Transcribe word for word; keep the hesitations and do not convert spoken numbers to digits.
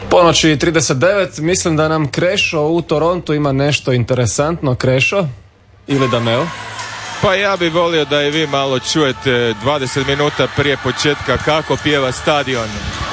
Ponoći trideset devet, mislim da nam Krešo u Torontu ima nešto interesantno. Krešo ili Dameo? Pa ja bih volio da i vi malo čujete dvadeset minuta prije početka kako pjeva stadion.